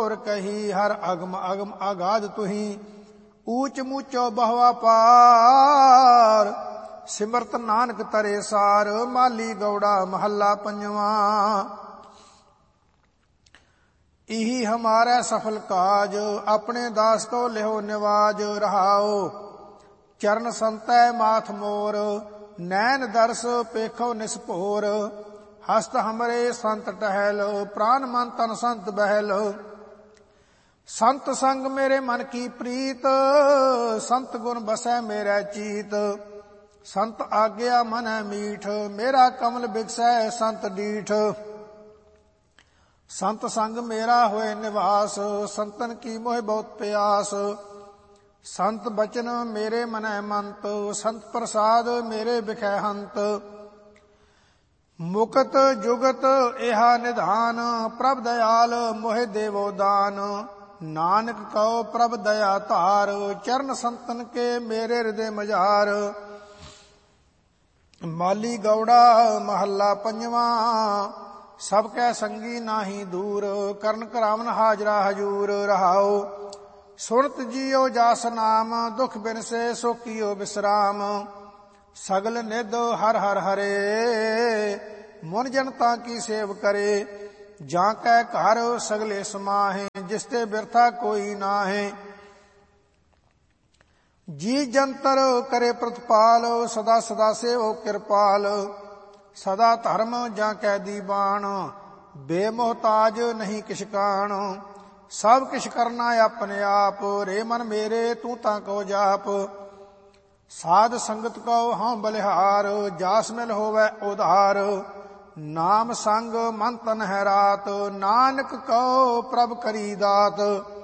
गुर कही, हर अगम अगम आगाध तुही, ऊच मूचो बहुआ पार, सिमरत नानक तरे सार। माली गौड़ा महला पंजवा। इही हमारा सफल काज, अपने दास को लिहो निवाज। रहाओ चरण संतै माथ मोर, नैन दर्श पेखो निस्पोर। हस्त हमरे संत टहल, प्राण मन तन संत बहल। संत संग मेरे मन की प्रीत, संत गुण बसै मेरा चीत। संत आज्ञा मन मीठ, मेरा कमल बिगसै संत डीठ। संत संग मेरा होए निवास, संतन की मोह बहुत प्यास। संत बचन मेरे मनै मंत, संत प्रसाद मेरे बिखै हंत। मुकत जुगत एहा निधान, प्रभ दयाल मोहे देवो दान। नानक कहो प्रभ दया धार, चरण संतन के मेरे हृदय मजार। माली गौड़ा महला पंजवा। सब कै संगी नाही दूर, करन करावन हाजरा हजूर। रहाओ सुरत जियो जास नाम, दुख बिन से सो कियो विश्राम। सगल निध हर हर हरे, मुन जनता की सेव करे। जां कै घर सगले समाहे, जिसते बिरथा कोई नाहे। जी जंतर करे प्रतिपाल, सदा सदा सेवो कृपाल। सदा धर्म जां कै दीवान, बेमोहताज नहीं किछ कान। सब किछ करना अपने आप, रे मन मेरे तू तां को जाप। साध संगत को हाँ बलिहार, जास मिल होवै उधार। नाम संग मन तन है रात, नानक कहो प्रभ करी दात।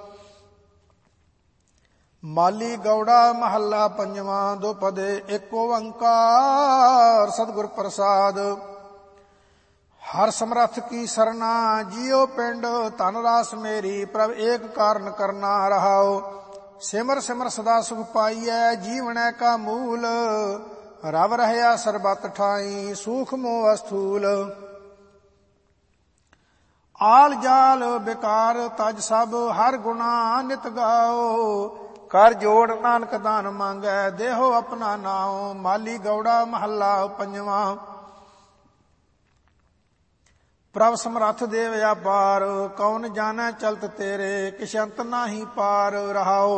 माली गौड़ा महला पंजवा। दो पदे एक ओंकार, सतगुर प्रसाद। हर समरथ की सरना, जियो पिंड धन रास मेरी। प्रभ एक कारण करना। रहाओ सिमर सिमर सदा सुख पाइयै, जीवनै का मूल। रव रहया सरबत ठाई, सूख मोह स्थूल। आल जाल बेकार तज सब, हर गुना नित गाओ। कर जोड़ नानक दान मांगै, देहो अपना नाओ। माली गौड़ा महला पंजवा। प्रभ समरथ देव अपार, कौन जानै चलत तेरे। किछ अंत नाही पार। रहाओ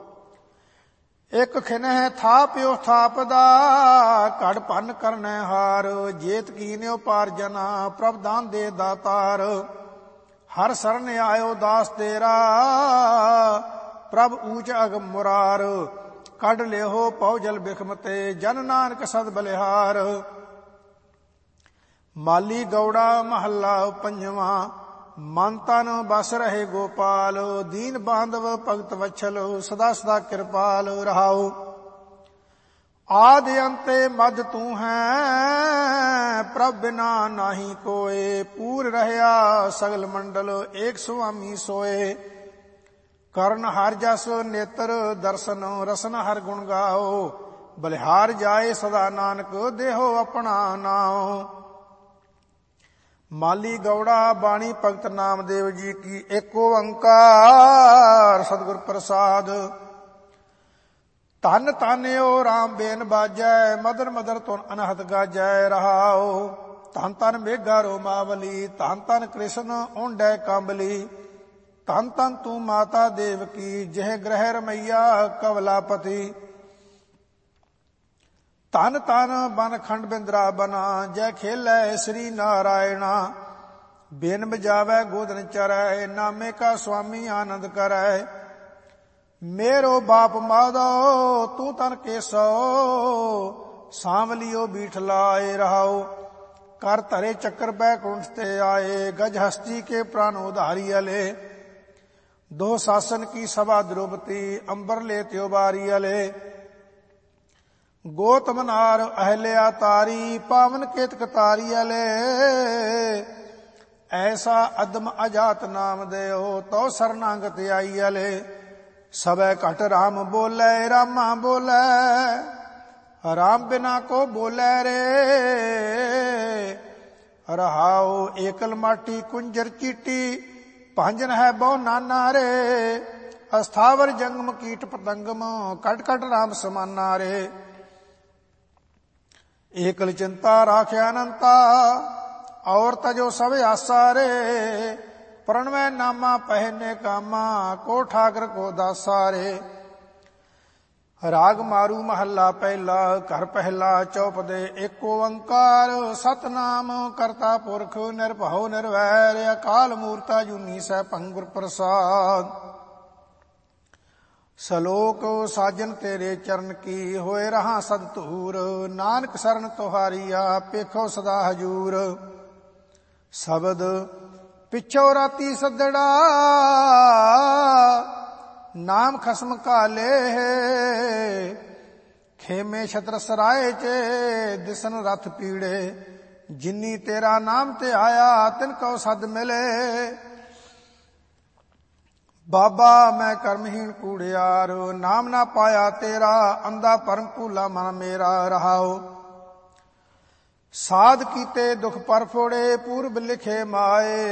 एक खिनह थाप्यो थापदा, घड़ भन करनै हार। जेत कीन्यो पार जना, प्रभ दान दे दातार। हर सरन आयो दास तेरा, प्रभ ऊच अगम मुरार। कढ लेहो पौ जल बिखमते, जन नानक सद बलिहार। माली गौड़ा महला पंजवा। मन तन बस रहे गोपाल, दीन बांधव भगत वत्सल। सदा सदा कृपाल। रहाओ आदि अंते मद तू है, प्रभ बिना नाही कोय। पूर रहया सगल मंडल, एक स्वामी सोए। करण हर जस नेत्र दर्शन, रसन हर गुण गाओ। बलिहार जाए सदा नानक, देहो अपना नाओ। माली गौड़ा बाणी भगत नामदेव जी की। एक ओंकार, सतगुर प्रसाद। धन धन ओ राम बेन बाजै, मदर मदर तुन अनहत गाजै। रहाओ धन धन मेघा रोमावली, धन धन कृष्ण ओंडै कांबली। धन धन तू माता देवकी, जह ग्रह रमैया कवलापति। धन धन बन खंड बिंद्रा बना, जय खेलै श्री नारायणा। बेन बजावै गोदन चरै, नामे का स्वामी आनंद करै। मेरो बाप माधो तू तन केसो, सांवलियो बीठ लाए। रहाओ कर धरे चक्र बैकुंठ ते आए, गज हस्ती के प्राण उधारी अले। दो शासन की सभा द्रौपदी, अंबर ले त्यो बारी अले। गोतम नार अहल्या तारी, पावन केतक तारी अले। ऐसा अदम अजात नाम देओ, तो शरणागत आई अले। सबे घट राम बोले, रामा बोले। राम बिना को बोले रे। रहाओ एकल माटी कुंजर चीटी, ਭਾਂਜਨ ਹੈ ਬਹੁ ਨਾਨਾ ਰੇ, ਅਸਥਾਵਰ ਜੰਗਮ ਕੀਟ ਪਤੰਗਮ, ਕਟ ਕਟ ਰਾਮ ਸਮਾਨਾ ਰੇ। ਏਕਲ ਚਿੰਤਾ ਰਾਖਿਆ ਅਨੰਤਾ, ਔਰ ਤਜੋ ਸਭ ਆਸਾ ਰੇ। ਪ੍ਰਣਵੈ ਨਾਮਾ ਪਹਿਨੇ ਕਾਮਾ, ਕੋ ਠਾਕਰ ਕੋ ਦਾਸਾ ਰੇ। ਰਾਗ ਮਾਰੂ ਮਹੱਲਾ ਪਹਿਲਾ, ਘਰ ਪਹਿਲਾ ਚੌਪਦੇ ਏਕ ਓੰਕਾਰ। ਸਤਨਾਮ ਕਰਤਾ ਪੁਰਖ ਨਿਰਭਉ ਨਿਰਵੈਰ, ਅਕਾਲ ਮੂਰਤਿ ਅਜੂਨੀ ਸੈਭੰ ਗੁਰ ਪ੍ਰਸਾਦ। ਸਲੋਕ ਸਾਜਨ ਤੇਰੇ ਚਰਨ ਕੀ, ਹੋਏ ਰਹਾ ਸਦ ਧੂਰ। ਨਾਨਕ ਸਰਨ ਤੁਹਾਰੀਆ, ਪੇਖੋ ਸਦਾ ਹਜੂਰ। ਸ਼ਬਦ ਪਿਛੋ ਰਾਤੀ ਸੱਦੜਾ, ਨਾਮ ਖਸਮ ਕਾਲੇ। ਖੇਮੇ ਛਤਰ ਸਰਾਏ ਚ, ਦਿਸਨ ਰਥ ਪੀੜੇ। ਜਿਨੀ ਤੇਰਾ ਨਾਮ ਤੇ ਆਇਆ, ਤਿਨ ਕਉ ਸਦ ਮਿਲੇ। ਬਾਬਾ ਮੈਂ ਕਰਮਹੀਣ ਕੂੜਿਆਰ, ਨਾਮ ਨਾ ਪਾਇਆ ਤੇਰਾ। ਅੰਧਾ ਭਰਮ ਭੂਲਾ ਮਨ ਮੇਰਾ ਰਹਾਓ। ਸਾਧ ਕੀਤੇ ਦੁਖ ਪਰ ਫੋੜੇ, ਪੂਰਬ ਲਿਖੇ ਮਾਏ।